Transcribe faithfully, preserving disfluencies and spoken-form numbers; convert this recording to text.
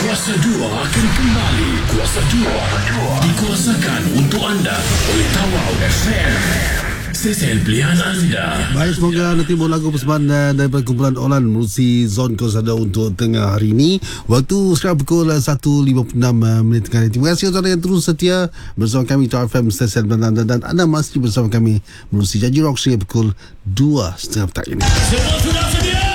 Kuasa dua akan kembali. Kuasa dua dikuasakan untuk anda oleh Tawau F M. Stesen pilihan anda. Baik, semoga nanti bawa lagu persembahan daripada kumpulan Olan menerusi Zon Kosada untuk tengah hari ini. Waktu sekarang pukul satu lima puluh enam minit tengah hari. Terima kasih tuan yang terus setia bersama kami Tawau F M Stesen pilihan anda, dan anda masih bersama kami menerusi Janji Rock sehingga pukul dua tiga puluh petang ini. Semua sudah sedia?